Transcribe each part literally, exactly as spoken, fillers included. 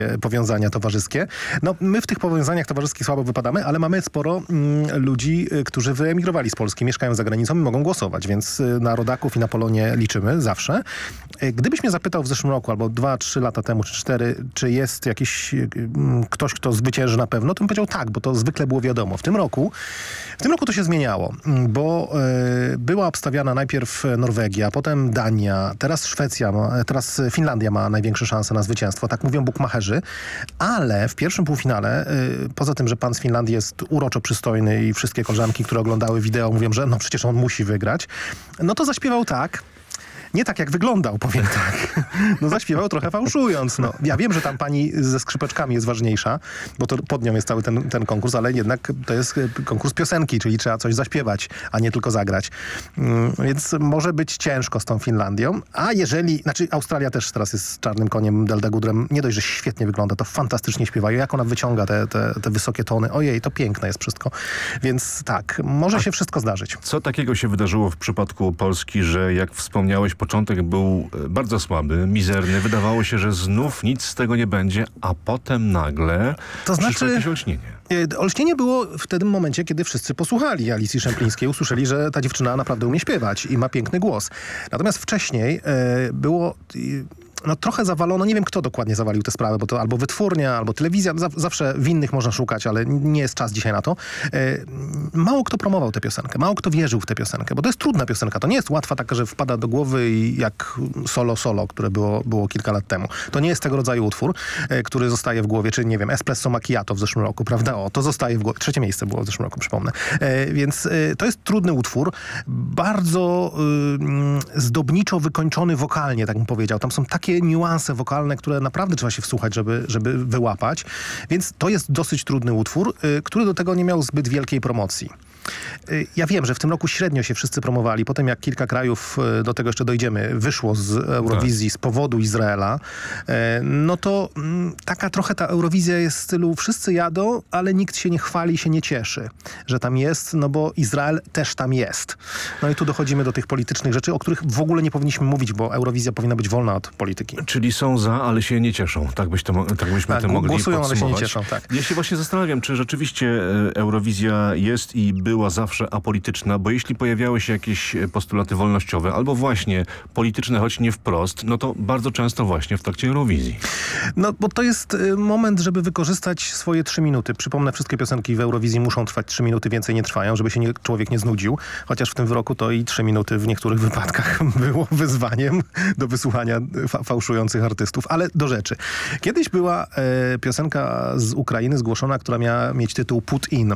powiązania towarzyskie. No, my w tych powiązaniach towarzyskich słabo wypadamy, ale mamy sporo mm, ludzi, którzy wyemigrowali z Polski, mieszkają za granicą i mogą głosować, więc na rodaków i na Polonię liczymy zawsze. Gdybyś mnie zapytał w zeszłym roku, albo dwa, trzy lata temu, czy cztery, czy jest jakiś mm, ktoś, kto zwycięży na pewno, to bym powiedział tak, bo to zwykle było wiadomo. W tym roku, w tym roku to się zmieniało, bo y, była obstawiana najpierw Norwegia, potem Dania, teraz Szwecja, ma, teraz Finlandia ma największe szanse na zwycięstwo, tak mówią bukmacherzy. Ale w pierwszym półfinale, y, poza tym, że pan z Finlandii jest uroczo przystojny i wszystkie koleżanki, które oglądały wideo, mówią, że no przecież on musi wygrać, no to zaśpiewał tak. Nie tak, jak wyglądał, powiem tak. No zaśpiewał trochę fałszując. No, ja wiem, że tam pani ze skrzypeczkami jest ważniejsza, bo to pod nią jest cały ten, ten konkurs, ale jednak to jest konkurs piosenki, czyli trzeba coś zaśpiewać, a nie tylko zagrać. Mm, więc może być ciężko z tą Finlandią. A jeżeli, znaczy Australia też teraz jest czarnym koniem Deldegudrem. Nie dość, że świetnie wygląda, to fantastycznie śpiewa. Jak ona wyciąga te, te, te wysokie tony. Ojej, to piękne jest wszystko. Więc tak, może a się wszystko zdarzyć. Co takiego się wydarzyło w przypadku Polski, że jak wspomniałeś, początek był bardzo słaby, mizerny. Wydawało się, że znów nic z tego nie będzie, a potem nagle to znaczy przyszło jakieś olśnienie. Olśnienie było w tym momencie, kiedy wszyscy posłuchali Alicji Szemplińskiej, usłyszeli, że ta dziewczyna naprawdę umie śpiewać i ma piękny głos. Natomiast wcześniej e, było... E, No trochę zawalono, nie wiem kto dokładnie zawalił tę sprawę, bo to albo wytwórnia, albo telewizja, zawsze winnych można szukać, ale nie jest czas dzisiaj na to. Mało kto promował tę piosenkę, mało kto wierzył w tę piosenkę, bo to jest trudna piosenka, to nie jest łatwa taka, że wpada do głowy i jak solo solo, które było, było kilka lat temu. To nie jest tego rodzaju utwór, który zostaje w głowie, czy nie wiem, Espresso Macchiato w zeszłym roku, prawda? O, to zostaje w głowie. Trzecie miejsce było w zeszłym roku, przypomnę. Więc to jest trudny utwór, bardzo zdobniczo wykończony wokalnie, tak bym powiedział. Tam są takie niuanse wokalne, które naprawdę trzeba się wsłuchać, żeby, żeby wyłapać. Więc to jest dosyć trudny utwór, y, który do tego nie miał zbyt wielkiej promocji. Y, ja wiem, że w tym roku średnio się wszyscy promowali. Potem jak kilka krajów, y, do tego jeszcze dojdziemy, wyszło z Eurowizji tak. z powodu Izraela, y, no to y, taka trochę ta Eurowizja jest w stylu wszyscy jadą, ale nikt się nie chwali, się nie cieszy, że tam jest, no bo Izrael też tam jest. No i tu dochodzimy do tych politycznych rzeczy, o których w ogóle nie powinniśmy mówić, bo Eurowizja powinna być wolna od polityki. Czyli są za, ale się nie cieszą. Tak, byś to, tak byśmy tak, to mogli głosują, podsumować. ale się nie cieszą, tak. Ja się właśnie zastanawiam, czy rzeczywiście Eurowizja jest i była zawsze apolityczna, bo jeśli pojawiały się jakieś postulaty wolnościowe, albo właśnie polityczne, choć nie wprost, no to bardzo często właśnie w trakcie Eurowizji. No, bo to jest moment, żeby wykorzystać swoje trzy minuty. Przypomnę, wszystkie piosenki w Eurowizji muszą trwać trzy minuty, więcej nie trwają, żeby się nie, człowiek nie znudził. Chociaż w tym roku to i trzy minuty w niektórych wypadkach było wyzwaniem do wysłuchania fa fałszujących artystów. Ale do rzeczy. Kiedyś była e, piosenka z Ukrainy zgłoszona, która miała mieć tytuł Put In.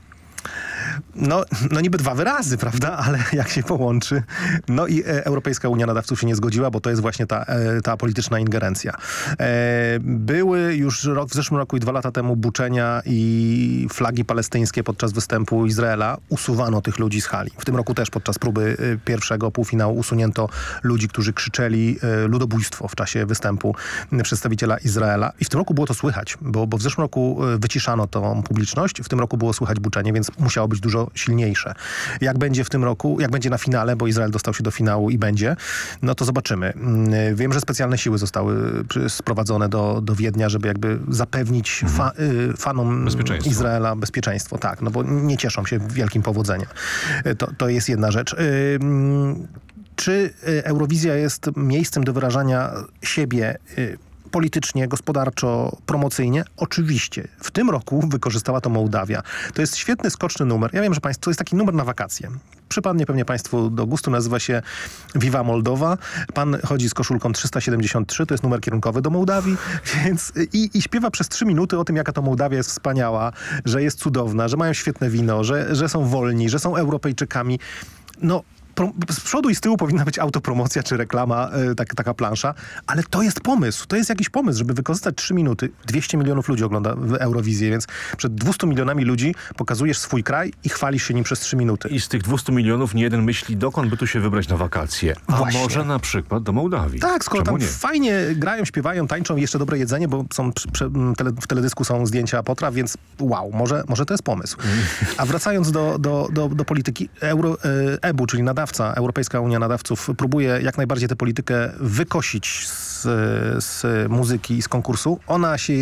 No, no niby dwa wyrazy, prawda? Ale jak się połączy. No i e, Europejska Unia Nadawców się nie zgodziła, bo to jest właśnie ta, e, ta polityczna ingerencja. E, były już rok, w zeszłym roku i dwa lata temu buczenia i flagi palestyńskie podczas występu Izraela. Usuwano tych ludzi z hali. W tym roku też podczas próby e, pierwszego półfinału usunięto ludzi, którzy krzyczeli e, ludobójstwo w czasie występu przedstawiciela Izraela. I w tym roku było to słychać, bo, bo w zeszłym roku e, wyciszano tą publiczność. W tym roku było słychać buczenie, więc musiało być dużo silniejsze. Jak będzie w tym roku, jak będzie na finale, bo Izrael dostał się do finału i będzie, no to zobaczymy. Wiem, że specjalne siły zostały sprowadzone do, do Wiednia, żeby jakby zapewnić fa, y, fanom bezpieczeństwo. Izraela bezpieczeństwo. Tak, no bo nie cieszą się wielkim powodzeniem. To, to jest jedna rzecz. Y, czy Eurowizja jest miejscem do wyrażania siebie y, politycznie, gospodarczo, promocyjnie? Oczywiście. W tym roku wykorzystała to Mołdawia. To jest świetny, skoczny numer. Ja wiem, że państwo, to jest taki numer na wakacje. Przypadnie pewnie państwu do gustu, nazywa się Viva Moldowa. Pan chodzi z koszulką trzysta siedemdziesiąt trzy, to jest numer kierunkowy do Mołdawii, więc i, i śpiewa przez trzy minuty o tym, jaka to Mołdawia jest wspaniała, że jest cudowna, że mają świetne wino, że, że są wolni, że są Europejczykami. No, z przodu i z tyłu powinna być autopromocja czy reklama, yy, tak, taka plansza, ale to jest pomysł, to jest jakiś pomysł, żeby wykorzystać trzy minuty. dwieście milionów ludzi ogląda w Eurowizję, więc przed dwieście milionami ludzi pokazujesz swój kraj i chwalisz się nim przez trzy minuty. I z tych dwieście milionów nie jeden myśli, dokąd by tu się wybrać na wakacje. A Właśnie. może na przykład do Mołdawii. Tak, skoro Czemu tam nie? fajnie grają, śpiewają, tańczą i jeszcze dobre jedzenie, bo są przy, przy, tele, w teledysku są zdjęcia potraw, więc wow, może, może to jest pomysł. A wracając do, do, do, do polityki, Euro, e, E B U, czyli nada nadawca, Europejska Unia Nadawców próbuje jak najbardziej tę politykę wykosić z, z muzyki i z konkursu. Ona się